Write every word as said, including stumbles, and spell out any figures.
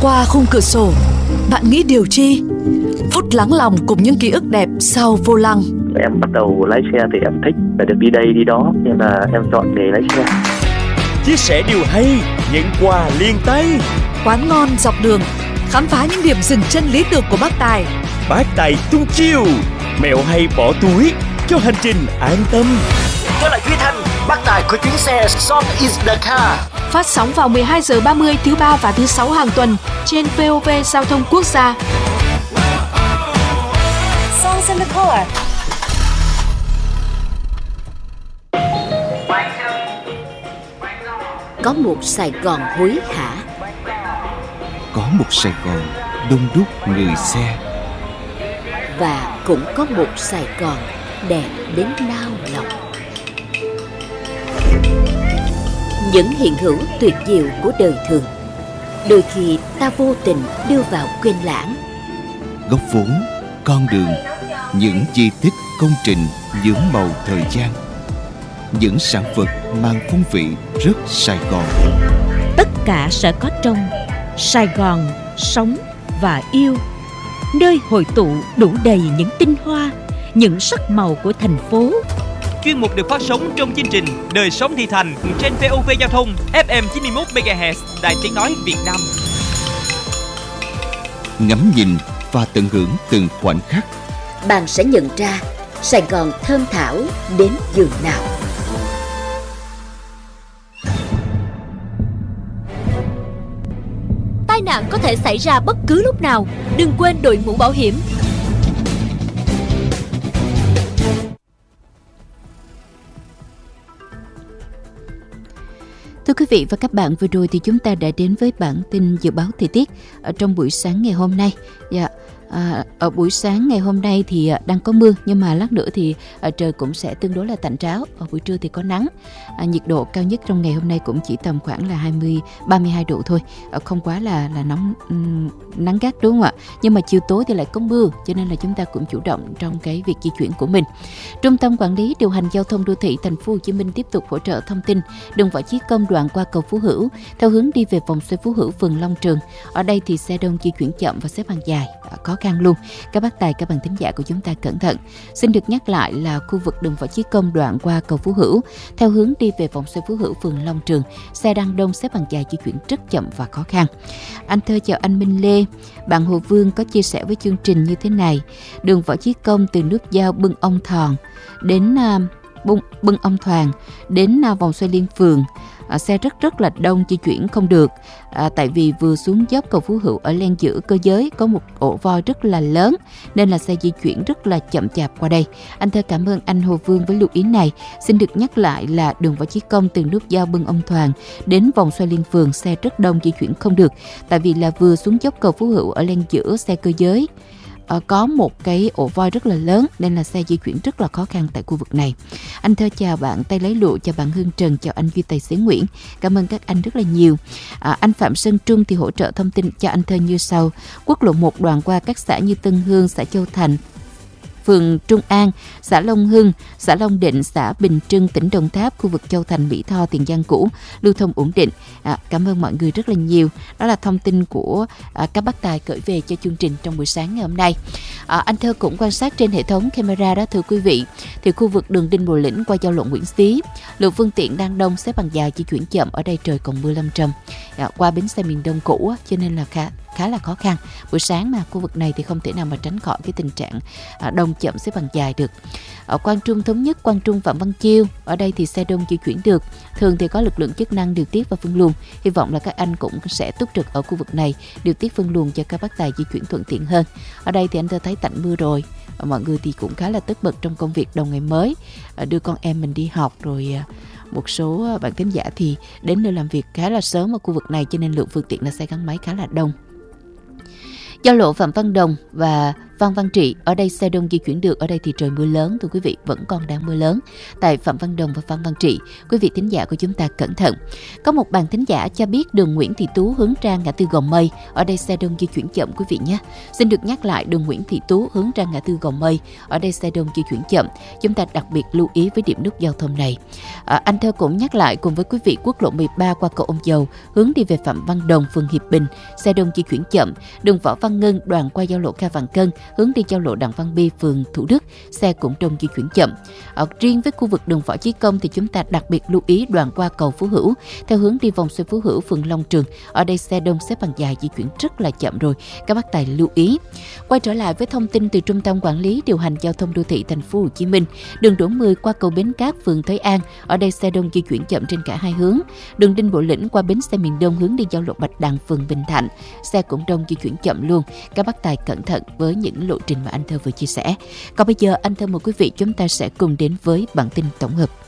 qua khung cửa sổ, bạn nghĩ điều chi? Phút lắng lòng cùng những ký ức đẹp sau vô lăng. Em bắt đầu lái xe thì em thích để được đi đây đi đó, nên là em chọn nghề lái xe. Chia sẻ điều hay, những quà liền tay. Quán ngon dọc đường, khám phá những điểm dừng chân lý tưởng của bác Tài. Bác Tài tung chiêu, mẹo hay bỏ túi cho hành trình an tâm. Tôi là Duy Thanh, bác Tài của chuyến xe Song is the car. Phát sóng vào mười hai giờ ba mươi thứ ba và thứ sáu hàng tuần trên vê o vê Giao thông Quốc gia. Songs in the car. Có một Sài Gòn hối hả, có một Sài Gòn đông đúc người xe, và cũng có một Sài Gòn đẹp đến nao lòng. Những hiện hữu tuyệt diệu của đời thường, đôi khi ta vô tình đưa vào quên lãng. Góc vốn, con đường, những di tích công trình nhuốm màu thời gian, những sản vật mang phong vị rất Sài Gòn. Tất cả sẽ có trong Sài Gòn sống và yêu, nơi hội tụ đủ đầy những tinh hoa, những sắc màu của thành phố. Chuyên mục được phát sóng trong chương trình Đời sống thị thành trên vê o vê Giao thông ép em chín mươi mốt mê ga héc Đài Tiếng nói Việt Nam. Ngắm nhìn và tận hưởng từng khoảnh khắc, bạn sẽ nhận ra Sài Gòn thơm thảo đến giường nào. Tai nạn có thể xảy ra bất cứ lúc nào, đừng quên đội mũ bảo hiểm. Thưa quý vị và các bạn, vừa rồi thì chúng ta đã đến với bản tin dự báo thời tiết ở trong buổi sáng ngày hôm nay. Dạ. À, ở buổi sáng ngày hôm nay thì đang có mưa, nhưng mà lát nữa thì à, trời cũng sẽ tương đối là tạnh ráo. Ở buổi trưa thì có nắng. À, nhiệt độ cao nhất trong ngày hôm nay cũng chỉ tầm khoảng là hai mươi ba mươi hai độ thôi, à, không quá là là nóng um, nắng gắt, đúng không ạ? Nhưng mà chiều tối thì lại có mưa, cho nên là chúng ta cũng chủ động trong cái việc di chuyển của mình. Trung tâm Quản lý Điều hành Giao thông Đô thị Thành phố Hồ Chí Minh tiếp tục hỗ trợ thông tin đường Võ Chí Công đoạn qua cầu Phú Hữu theo hướng đi về vòng xoay Phú Hữu, phường Long Trường. Ở đây thì xe đông di chuyển chậm và xếp hàng dài, có khăn luôn. Các bác tài, các bạn thính giả của chúng ta cẩn thận. Xin được nhắc lại là khu vực đường Võ Chí Công đoạn qua cầu Phú Hữu theo hướng đi về vòng xoay Phú Hữu, phường Long Trường, xe đang đông xếp hàng dài di chuyển rất chậm và khó khăn. Anh Thơ chào anh Minh Lê. Bạn Hồ Vương có chia sẻ với chương trình như thế này: đường Võ Chí Công từ nút giao Bưng Ông Thòn đến uh, Bưng, Bưng Ông Thoàn đến uh, vòng xoay Liên Phường, À, xe rất rất là đông, di chuyển không được, à, tại vì vừa xuống dốc cầu Phú Hữu ở len giữa cơ giới có một ổ voi rất là lớn, nên là xe di chuyển rất là chậm chạp qua đây. Anh Thơ cảm ơn anh Hồ Vương với lưu ý này. Xin được nhắc lại là đường Võ Chí Công từ nút giao Bưng Ông Thoàn đến vòng xoay Liên Phường xe rất đông, di chuyển không được, tại vì là vừa xuống dốc cầu Phú Hữu ở len giữa xe cơ giới À, có một cái ổ voi rất là lớn, nên là xe di chuyển rất là khó khăn tại khu vực này. Anh Thơ chào bạn Tay Lấy Lụa, chào bạn Hương Trần, chào anh Duy Tài Xế Nguyễn. Cảm ơn các anh rất là nhiều. à, Anh Phạm Sơn Trung thì hỗ trợ thông tin cho anh Thơ như sau: quốc lộ một đoạn qua các xã như Tân Hương, xã Châu Thành, phường Trung An, xã Long Hưng, xã Long Định, xã Bình Trưng, tỉnh Đồng Tháp, khu vực Châu Thành, Mỹ Tho, Tiền Giang cũ, lưu thông ổn định. À, cảm ơn mọi người rất là nhiều. Đó là thông tin của à, các bác tài gửi về cho chương trình trong buổi sáng ngày hôm nay. À, anh Thơ cũng quan sát trên hệ thống camera đó, thưa quý vị, thì khu vực đường Đinh Bộ Lĩnh qua giao lộ Nguyễn Xí, lượng phương tiện đang đông, xếp hàng dài, di chuyển chậm. Ở đây trời còn mưa lâm trầm. À, qua bến xe miền Đông cũ á, cho nên là khá khá là khó khăn. Buổi sáng mà khu vực này thì không thể nào mà tránh khỏi cái tình trạng à, đông chậm xếp hàng dài được. Ở Quang Trung Thống Nhất, Quang Trung Phạm Văn Chiêu, ở đây thì xe đông di chuyển được. Thường thì có lực lượng chức năng điều tiết và phân luồng. Hy vọng là các anh cũng sẽ túc trực ở khu vực này, điều tiết phân luồng cho các bác tài di chuyển thuận tiện hơn. Ở đây thì anh Thơ thấy tạnh mưa rồi. Mọi người thì cũng khá là tất bật trong công việc đầu ngày mới, đưa con em mình đi học, rồi một số bạn thính giả thì đến nơi làm việc khá là sớm ở khu vực này, cho nên lượng phương tiện là xe gắn máy khá là đông. Giao lộ Phạm Văn Đồng và Phan Văn Trị, ở đây xe đông di chuyển được, ở đây thì trời mưa lớn thưa quý vị, vẫn còn đang mưa lớn tại Phạm Văn Đồng và Phan Văn Trị. Quý vị thính giả của chúng ta cẩn thận. Có một bạn thính giả cho biết đường Nguyễn Thị Tú hướng ra ngã tư Gò Mây, ở đây xe đông di chuyển chậm quý vị nhé. Xin được nhắc lại, đường Nguyễn Thị Tú hướng ra ngã tư Gò Mây, ở đây xe đông di chuyển chậm. Chúng ta đặc biệt lưu ý với điểm nút giao thông này. À, anh Thơ cũng nhắc lại cùng với quý vị, quốc lộ mười ba qua cầu Ông Dầu hướng đi về Phạm Văn Đồng, phường Hiệp Bình, xe đông di chuyển chậm. Đường Võ Văn Ngân đoạn qua giao lộ Kha Vạn Cân hướng đi giao lộ Đặng Văn Bi, phường Thủ Đức, xe cũng đông di chuyển chậm. Ở riêng với khu vực đường Võ Chí Công thì chúng ta đặc biệt lưu ý đoạn qua cầu Phú Hữu theo hướng đi vòng xoay Phú Hữu, phường Long Trường, ở đây xe đông xếp bằng dài di chuyển rất là chậm rồi, các bác tài lưu ý. Quay trở lại với thông tin từ Trung tâm Quản lý Điều hành Giao thông Đô thị Thành phố Hồ Chí Minh, đường Đỗ Mười qua cầu Bến Cát, phường Thới An, ở đây xe đông di chuyển chậm trên cả hai hướng. Đường Đinh Bộ Lĩnh qua bến xe miền Đông hướng đi giao lộ Bạch Đằng, phường Bình Thạnh, xe cũng đông di chuyển chậm luôn. Các bác tài cẩn thận với những lộ trình mà anh Thơ vừa chia sẻ. Còn bây giờ anh Thơ mời quý vị chúng ta sẽ cùng đến với bản tin tổng hợp.